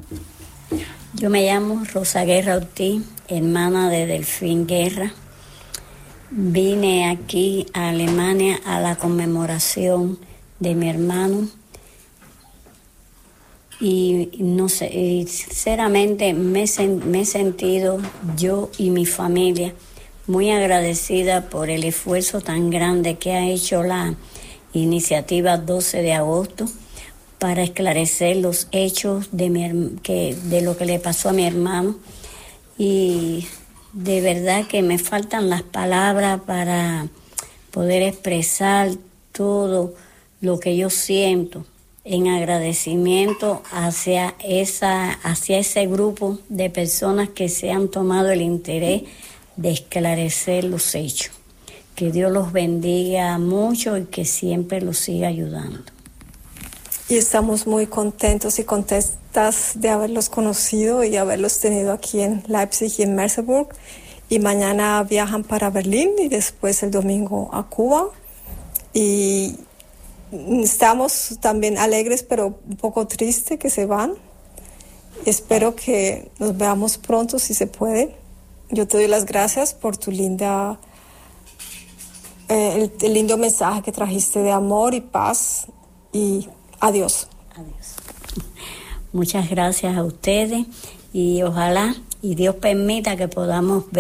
Yo me llamo Rosa Guerra Ortiz, hermana de Delfín Guerra. Vine aquí a Alemania a la conmemoración de mi hermano y no sé, y sinceramente me he sentido yo y mi familia muy agradecida por el esfuerzo tan grande que ha hecho la iniciativa 12 de agosto para esclarecer los hechos de lo que le pasó a mi hermano. Y de verdad que me faltan las palabras para poder expresar todo lo que yo siento en agradecimiento hacia ese grupo de personas que se han tomado el interés de esclarecer los hechos. Que Dios los bendiga mucho y que siempre los siga ayudando. Y estamos muy contentos y contentas de haberlos conocido y haberlos tenido aquí en Leipzig y en Merseburg. Y mañana viajan para Berlín y después el domingo a Cuba. Y estamos también alegres, pero un poco tristes que se van. Espero que nos veamos pronto, si se puede. Yo te doy las gracias por tu el lindo mensaje que trajiste de amor y paz. Y adiós. Adiós. Muchas gracias a ustedes y ojalá y Dios permita que podamos ver